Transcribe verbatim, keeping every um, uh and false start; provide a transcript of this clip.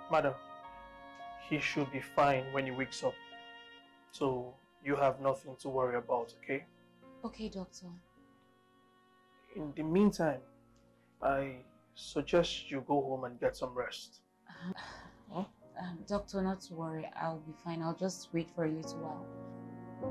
Madam, he should be fine when he wakes up. So you have nothing to worry about, okay? Okay, doctor. In the meantime, I suggest you go home and get some rest. Uh, um, doctor, not to worry. I'll be fine. I'll just wait for a little while.